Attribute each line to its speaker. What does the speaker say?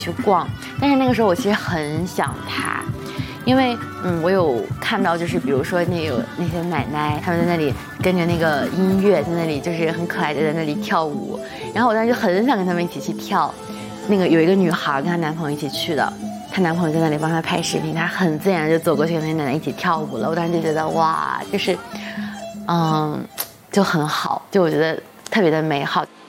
Speaker 1: 去逛，但是那个时候我其实很想他，因为我有看到就是比如说那些奶奶他们在那里跟着那个音乐在那里就是很可爱的在那里跳舞，然后我当时就很想跟他们一起去跳。那个有一个女孩跟她男朋友一起去的，她男朋友在那里帮她拍视频，她很自然就走过去跟她奶奶一起跳舞了。我当时就觉得哇，就是就很好，就我觉得特别的美好。